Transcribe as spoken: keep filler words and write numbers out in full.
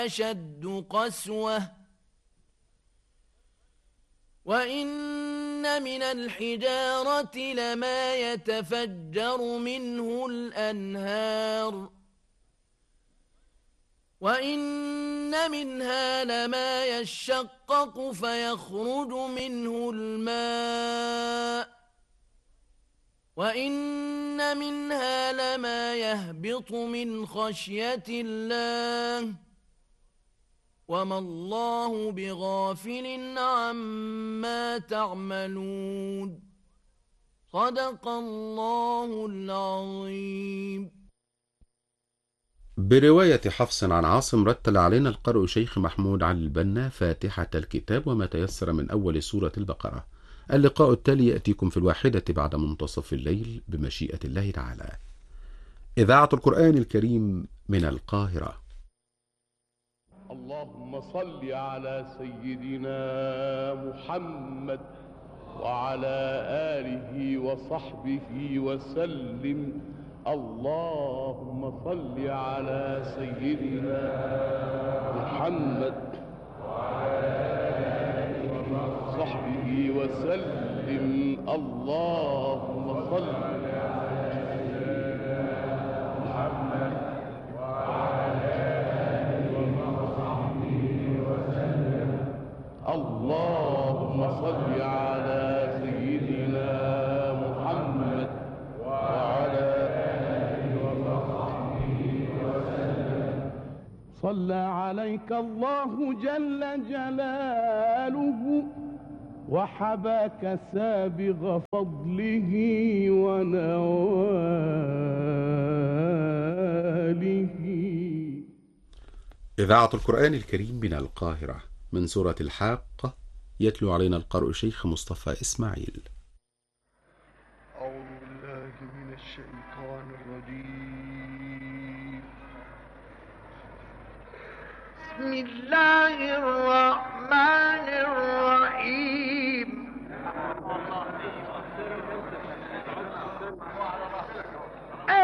أشد قسوة وإن من الحجارة لما يتفجر منه الأنهار وإن منها لما يشقق فيخرج منه الماء وإن منها لما يهبط من خشية الله وما الله بغافل عما تعملون صدق الله العظيم. برواية حفص عن عاصم رتل علينا القارئ شيخ محمود علي البنا فاتحة الكتاب وما تيسر من أول سورة البقرة. اللقاء التالي يأتيكم في الواحدة بعد منتصف الليل بمشيئة الله تعالى. إذاعة القرآن الكريم من القاهرة. اللهم صل على سيدنا محمد وعلى آله وصحبه وسلم. اللهم صل على سيدنا محمد وعلى آله وصحبه وسلم. اللهم صل على سيدنا محمد وعلى آله وصحبه وسلم. اللهم صل على سيدنا محمد وعلى صلى عليك الله جل جلاله وحباك سابغ فضله ونواله. إذاعة القرآن الكريم من القاهرة. من سورة الحاقة يتلو علينا القارئ شيخ مصطفى إسماعيل. أعوذ بالله من الشيطان الرجيم. بسم الله الرحمن